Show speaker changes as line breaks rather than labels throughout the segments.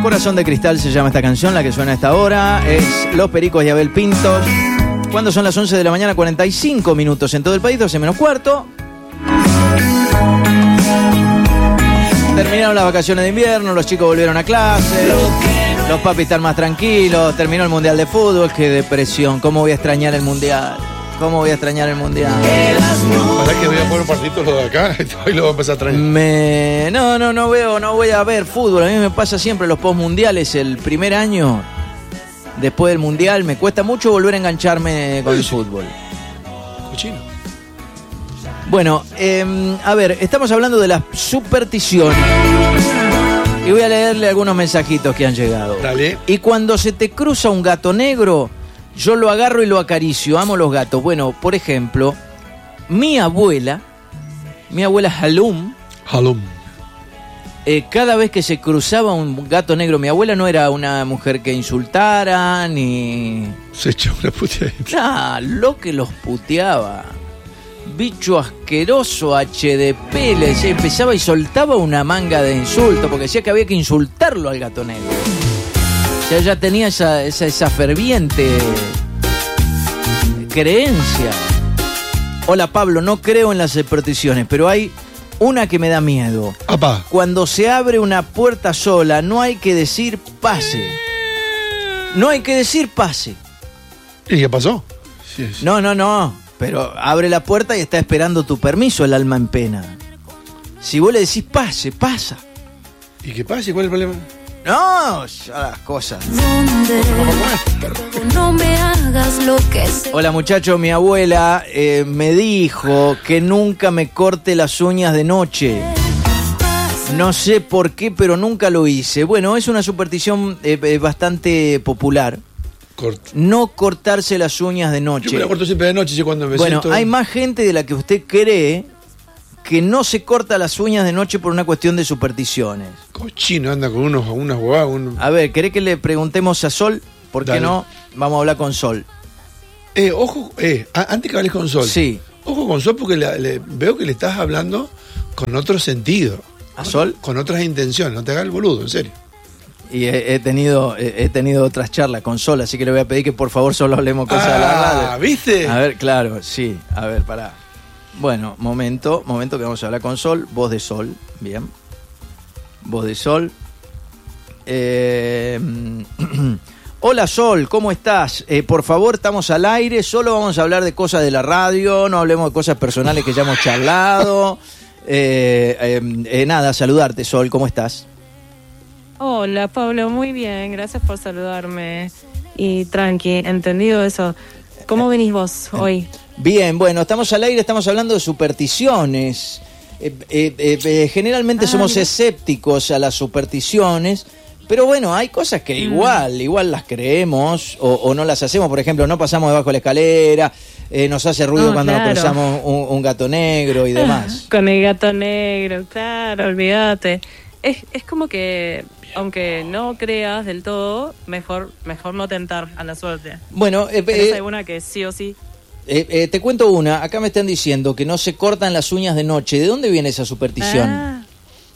Corazón de Cristal se llama esta canción, la que suena a esta hora. Es Los Pericos y Abel Pintos. Cuando son las 11 de la mañana, 45 minutos en todo el país, 12 menos cuarto. Terminaron las vacaciones de invierno, los chicos volvieron a clase, los papis están más tranquilos, terminó el Mundial de Fútbol. Qué depresión, cómo voy a extrañar el Mundial. ¿Cómo voy a extrañar el Mundial?
¿Para que voy a poner un partidito lo de acá? Hoy lo voy a empezar a traer.
No voy a ver fútbol. A mí me pasa siempre los postmundiales. El primer año, después del Mundial, me cuesta mucho volver a engancharme con el fútbol.
Cochino.
Bueno, a ver, estamos hablando de las supersticiones. Y voy a leerle algunos mensajitos que han llegado.
Dale.
Y cuando se te cruza un gato negro, yo lo agarro y lo acaricio. Amo los gatos. Bueno, por ejemplo, mi abuela Halum, cada vez que se cruzaba un gato negro, mi abuela no era una mujer que insultara, ni...
Se echó una puteadita.
Lo que los puteaba. Bicho asqueroso, HDP, le decía, empezaba y soltaba una manga de insultos, porque decía que había que insultarlo al gato negro. O sea, ella tenía esa ferviente creencia. Hola Pablo, no creo en las supersticiones, pero hay una que me da miedo.
Apá.
Cuando se abre una puerta sola, no hay que decir pase. No hay que decir pase.
¿Y qué pasó? Sí.
No. Pero abre la puerta y está esperando tu permiso el alma en pena. Si vos le decís pase, pasa.
¿Y qué pasa? ¿Cuál es el problema?
No, ya las cosas.
No me hagas lo que sé.
Hola muchachos, mi abuela me dijo que nunca me corte las uñas de noche. No sé por qué, pero nunca lo hice. Bueno, es una superstición bastante popular. No cortarse las uñas de noche.
Yo me la corto siempre de noche, cuando me
Bueno,
siento...
hay más gente de la que usted cree que no se corta las uñas de noche por una cuestión de supersticiones.
Cochino, anda con unas huevadas.
A ver, ¿querés que le preguntemos a Sol? ¿Por qué no? Vamos a hablar con Sol.
Ojo, antes que hables con Sol.
Sí.
Ojo con Sol porque veo que le estás hablando con otro sentido.
¿A Sol?
Con otras intenciones, no te hagas el boludo, en serio.
Y he tenido otras charlas con Sol, así que le voy a pedir que por favor solo hablemos cosas de la radio.
¿Viste?
A ver, claro, sí. A ver, pará. Bueno, momento que vamos a hablar con Sol. Voz de Sol, bien. Voz de Sol. Hola Sol, ¿cómo estás? Por favor, estamos al aire, solo vamos a hablar de cosas de la radio, no hablemos de cosas personales que ya hemos charlado. Nada, saludarte Sol, ¿cómo estás?
Hola Pablo, muy bien, gracias por saludarme. Y tranqui, entendido eso. ¿Cómo venís vos hoy?
Bien, bueno, estamos al aire, estamos hablando de supersticiones. Generalmente somos escépticos a las supersticiones, pero bueno, hay cosas que igual las creemos o no las hacemos. Por ejemplo, no pasamos debajo de la escalera, nos hace ruido cuando nos cruzamos un gato negro y demás.
Con el gato negro, claro, olvídate. Es como que, aunque no creas del todo, mejor no tentar a la suerte.
Bueno,
¿tenés alguna que sí o sí?
Te cuento una. Acá me están diciendo que no se cortan las uñas de noche. ¿De dónde viene esa superstición?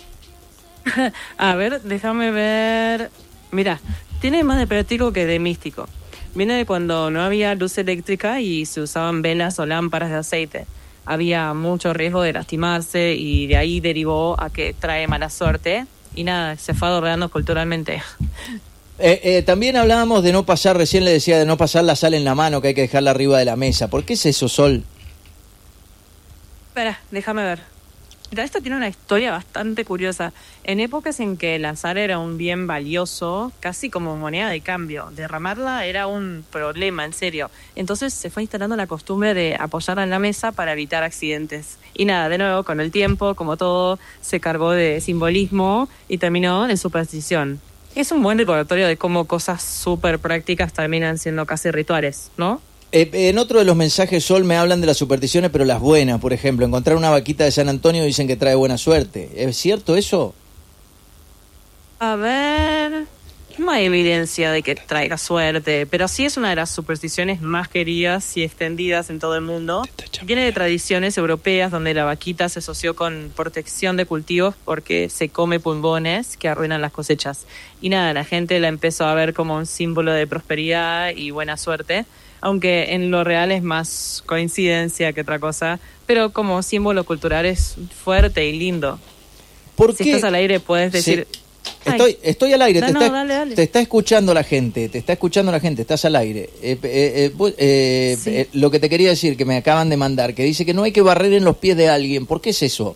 A ver, déjame ver. Mira, tiene más de práctico que de místico. Viene de cuando no había luz eléctrica y se usaban velas o lámparas de aceite. Había mucho riesgo de lastimarse y de ahí derivó a que trae mala suerte. Y nada, se fue adornando culturalmente.
También hablábamos de no pasar, recién le decía de no pasar la sal en la mano, que hay que dejarla arriba de la mesa. ¿Por qué es eso, Sol?
Espera, déjame ver. Mira, esto tiene una historia bastante curiosa. En épocas en que la sal era un bien valioso, casi como moneda de cambio, derramarla era un problema, en serio. Entonces se fue instalando la costumbre de apoyarla en la mesa para evitar accidentes. Y nada, de nuevo, con el tiempo, como todo, se cargó de simbolismo y terminó en superstición. Es un buen recordatorio de cómo cosas súper prácticas terminan siendo casi rituales, ¿no?
En otro de los mensajes, Sol, me hablan de las supersticiones, pero las buenas. Por ejemplo, encontrar una vaquita de San Antonio dicen que trae buena suerte. ¿Es cierto eso?
A ver... No hay evidencia de que traiga suerte, pero sí es una de las supersticiones más queridas y extendidas en todo el mundo. Viene de tradiciones europeas donde la vaquita se asoció con protección de cultivos porque se come pulmones que arruinan las cosechas. Y nada, la gente la empezó a ver como un símbolo de prosperidad y buena suerte, aunque en lo real es más coincidencia que otra cosa, pero como símbolo cultural es fuerte y lindo.
¿Por
Si
qué?
estás al aire puedes decir...
Sí. Estoy al aire,
Dale.
te está escuchando la gente, estás al aire.
Sí.
Lo que te quería decir, que me acaban de mandar, que dice que no hay que barrer en los pies de alguien. ¿Por qué es eso?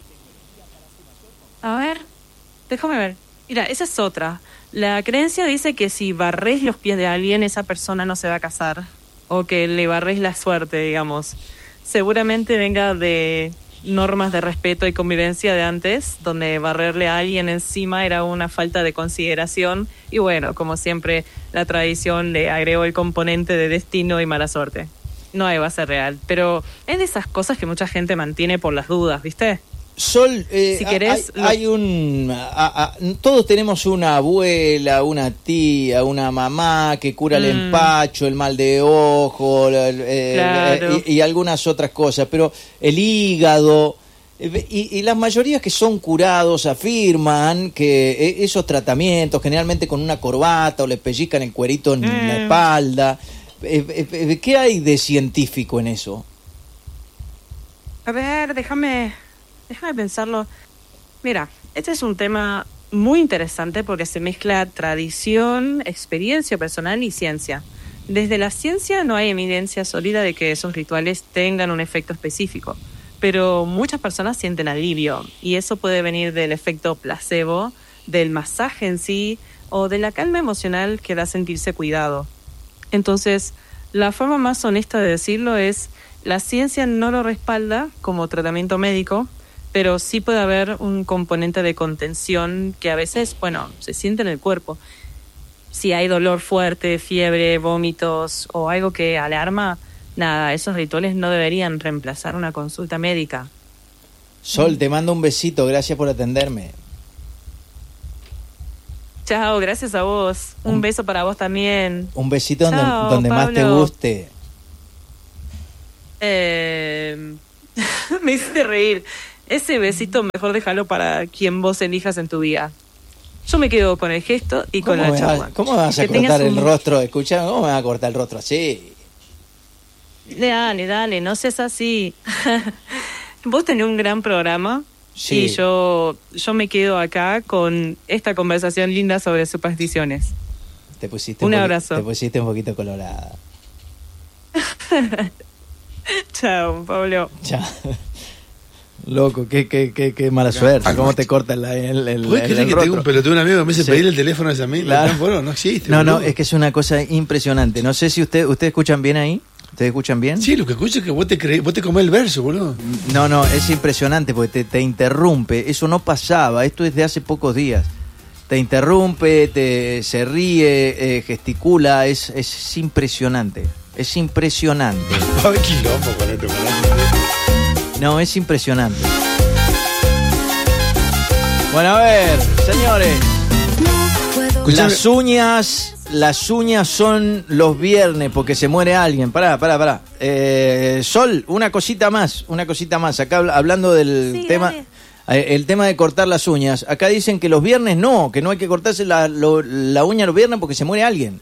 A ver, déjame ver. Mira, esa es otra. La creencia dice que si barres los pies de alguien, esa persona no se va a casar. O que le barres la suerte, digamos. Seguramente venga de normas de respeto y convivencia de antes, donde barrerle a alguien encima era una falta de consideración. Y bueno, como siempre, la tradición le agregó el componente de destino y mala suerte. No hay base real, pero es de esas cosas que mucha gente mantiene por las dudas, ¿viste?
Sol,
Si querés,
hay todos tenemos una abuela, una tía, una mamá que cura el empacho, el mal de ojo,
Claro.
y algunas otras cosas, pero el hígado, y las mayorías que son curados afirman que esos tratamientos, generalmente con una corbata o le pellizcan el cuerito en la espalda, ¿qué hay de científico en eso?
A ver, déjame pensarlo. Mira, este es un tema muy interesante porque se mezcla tradición, experiencia personal y ciencia. Desde la ciencia no hay evidencia sólida de que esos rituales tengan un efecto específico, pero muchas personas sienten alivio y eso puede venir del efecto placebo, del masaje en sí o de la calma emocional que da sentirse cuidado. Entonces, la forma más honesta de decirlo es: la ciencia no lo respalda como tratamiento médico, pero sí puede haber un componente de contención que a veces, se siente en el cuerpo. Si hay dolor fuerte, fiebre, vómitos o algo que alarma, nada, esos rituales no deberían reemplazar una consulta médica.
Sol, te mando un besito, gracias por atenderme.
Chao, gracias a vos. Un beso para vos también.
Un besito
Chao,
donde más te
Pablo.
guste.
Me hiciste reír. Ese besito mejor déjalo para quien vos elijas en tu vida. Yo me quedo con el gesto y con la charla.
¿Cómo vas a
Que tengas
cortar el
un-
rostro? Escucha, ¿cómo me vas a cortar el rostro así?
Dale, no seas así. Vos tenés un gran programa.
Sí.
Y yo me quedo acá con esta conversación linda sobre supersticiones.
Te pusiste
Un
poqui-
abrazo.
Te pusiste un poquito colorada.
Chao, Pablo.
Ya. Loco, qué mala suerte. ¿Cómo te corta el
¿Puedes creer que
rostro?
tengo un pelotudo, un amigo que me dice
Sí.
pedir el teléfono a esa amiga?
Claro.
No existe.
No,
boludo.
es que es una cosa impresionante. No sé si ustedes escuchan bien ahí. ¿Ustedes escuchan bien?
Sí, lo que escucho es que vos te comés el verso, boludo.
No, es impresionante porque te interrumpe. Eso no pasaba, esto es de hace pocos días. Te interrumpe, se ríe, gesticula, es impresionante. Es impresionante.
Va a haber quilombo con esto, boludo.
No, es impresionante. Bueno, a ver, señores.
Escuchame.
Las uñas son los viernes porque se muere alguien. Pará. Sol, una cosita más. Acá hablando del
Sí,
tema, el tema de cortar las uñas. Acá dicen que los viernes que no hay que cortarse la uña los viernes porque se muere alguien.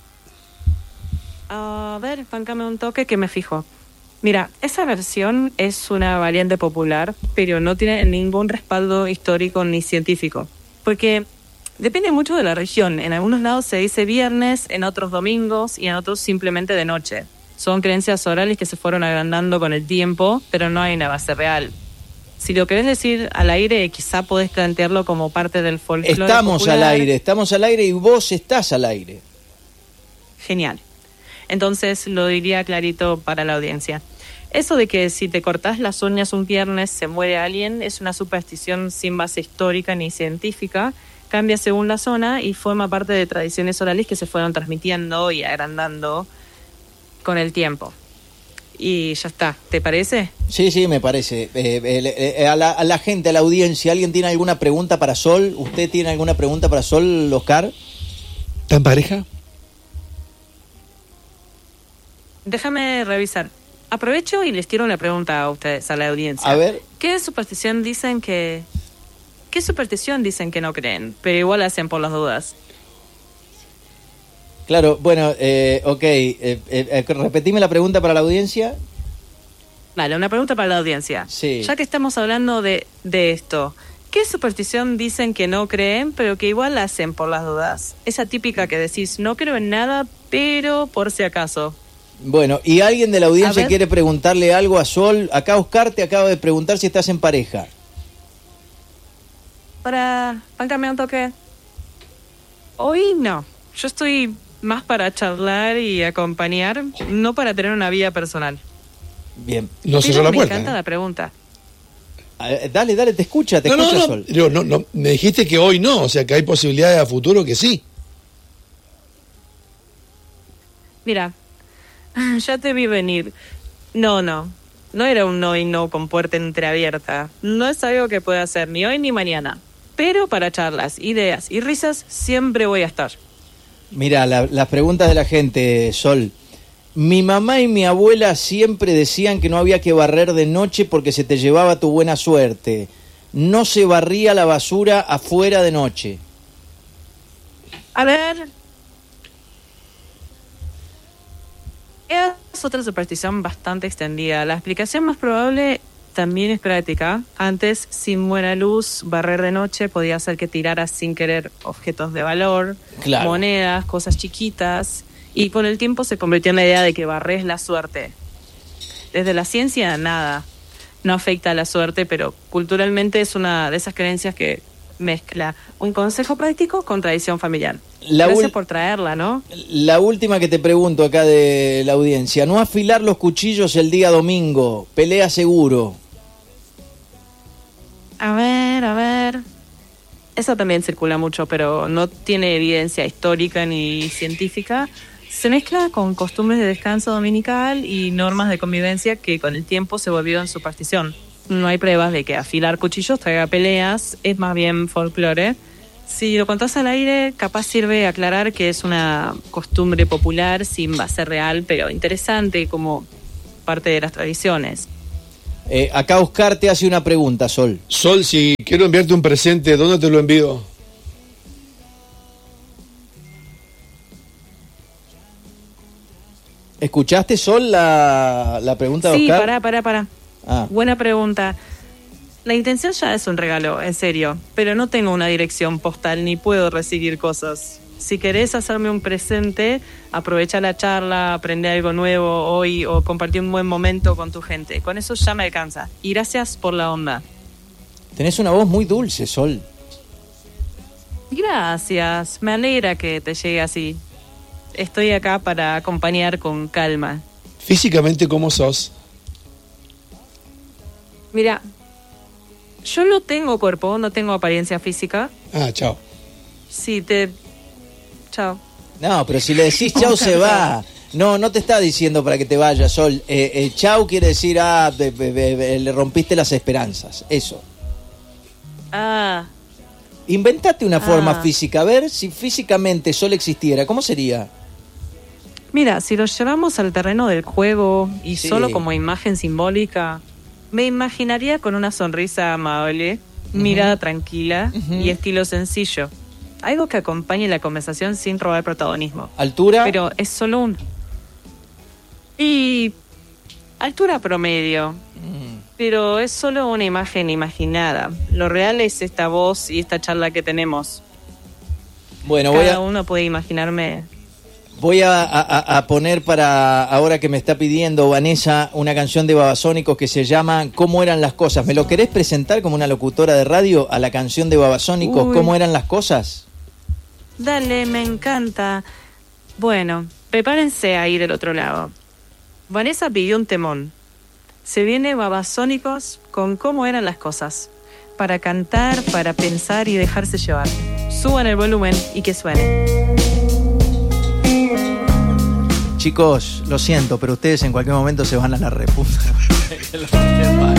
A ver, páncame un toque que me fijo. Mira, esa versión es una variante popular, pero no tiene ningún respaldo histórico ni científico. Porque depende mucho de la región. En algunos lados se dice viernes, en otros domingos y en otros simplemente de noche. Son creencias orales que se fueron agrandando con el tiempo, pero no hay una base real. Si lo querés decir al aire, quizá podés plantearlo como parte del folclore
Estamos
popular.
al aire y vos estás al aire.
Genial. Entonces lo diría clarito para la audiencia. Eso de que si te cortás las uñas un viernes se muere alguien es una superstición sin base histórica ni científica, cambia según la zona y forma parte de tradiciones orales que se fueron transmitiendo y agrandando con el tiempo. Y ya está, ¿te parece?
Sí, me parece. A la gente, a la audiencia, ¿alguien tiene alguna pregunta para Sol? ¿Usted tiene alguna pregunta para Sol, Oscar?
¿Está en pareja?
Déjame revisar. Aprovecho y les tiro una pregunta a ustedes, a la audiencia.
A ver.
¿Qué superstición dicen que no creen, pero igual hacen por las dudas?
Claro, bueno, ok. Repetime la pregunta para la audiencia.
Vale, una pregunta para la audiencia.
Sí.
Ya que estamos hablando de esto, ¿qué superstición dicen que no creen, pero que igual hacen por las dudas? Esa típica que decís, no creo en nada, pero por si acaso.
Bueno, y alguien de la audiencia
A ver.
quiere preguntarle algo a Sol. Acá Oscar te acaba de preguntar si estás en pareja.
Páncame un toque. Hoy no. Yo estoy más para charlar y acompañar, no para tener una vida personal.
Bien.
No cerró
Pero
la
me
puerta.
encanta la pregunta.
Dale, te escucha, Sol.
Digo, no, me dijiste que hoy no, o sea que hay posibilidades a futuro que sí.
Mira, ya te vi venir. No era un no y no con puerta entreabierta. No es algo que pueda hacer ni hoy ni mañana. Pero para charlas, ideas y risas siempre voy a estar.
Mira, las preguntas de la gente, Sol. Mi mamá y mi abuela siempre decían que no había que barrer de noche porque se te llevaba tu buena suerte. No se barría la basura afuera de noche.
A ver. Es otra superstición bastante extendida. La explicación más probable también es práctica. Antes, sin buena luz, barrer de noche podía hacer que tiraras sin querer objetos de valor,
Claro.
monedas, cosas chiquitas, y con el tiempo se convirtió en la idea de que barrer es la suerte. Desde la ciencia, nada. No afecta a la suerte, pero culturalmente es una de esas creencias que mezcla un consejo práctico con tradición familiar. Gracias por traerla, ¿no?
La última que te pregunto acá de la audiencia. No afilar los cuchillos el día domingo. Pelea seguro.
A ver. Eso también circula mucho, pero no tiene evidencia histórica ni científica. Se mezcla con costumbres de descanso dominical y normas de convivencia que con el tiempo se volvieron superstición. No hay pruebas de que afilar cuchillos traiga peleas, es más bien folclore. Si lo contás al aire, capaz sirve aclarar que es una costumbre popular sin base real, pero interesante como parte de las tradiciones.
Acá Oscar te hace una pregunta, Sol.
Sol, si quiero enviarte un presente, ¿dónde te lo envío?
¿Escuchaste, Sol, la pregunta de
Sí,
Oscar?
pará.
Ah.
Buena pregunta. La intención ya es un regalo, en serio, pero no tengo una dirección postal ni puedo recibir cosas. Si querés hacerme un presente, aprovecha la charla, aprende algo nuevo hoy o compartir un buen momento con tu gente. Con eso ya me alcanza. Y gracias por la onda.
Tenés una voz muy dulce, Sol.
Gracias, me alegra que te llegue así. Estoy acá para acompañar con calma.
Físicamente, ¿cómo sos?
Mira, yo no tengo cuerpo, no tengo apariencia física.
Ah, chao.
Chao.
No, pero si le decís chau se va. No te está diciendo para que te vayas, Sol. Chau quiere decir, le rompiste las esperanzas. Eso.
Ah,
Inventate una forma física. A ver si físicamente Sol existiera. ¿Cómo sería?
mira, si lo llevamos al terreno del juego y
Sí.
solo como imagen simbólica, me imaginaría con una sonrisa amable, mirada tranquila y estilo sencillo. Algo que acompañe la conversación sin robar protagonismo.
¿Altura?
Pero es solo un... Y... altura promedio. Pero es solo una imagen imaginada. Lo real es esta voz y esta charla que tenemos.
Bueno,
Cada uno puede imaginarme...
voy a poner para, ahora que me está pidiendo Vanessa, una canción de Babasónicos que se llama ¿Cómo eran las cosas? ¿Me lo querés presentar como una locutora de radio a la canción de Babasónicos?
Uy.
¿Cómo eran las cosas?
Dale, me encanta. Bueno, prepárense a ir del otro lado. Vanessa pidió un temón. Se viene Babasónicos con Cómo eran las cosas. Para cantar, para pensar y dejarse llevar. Suban el volumen y que suene.
Chicos, lo siento, pero ustedes en cualquier momento se van a la reputa.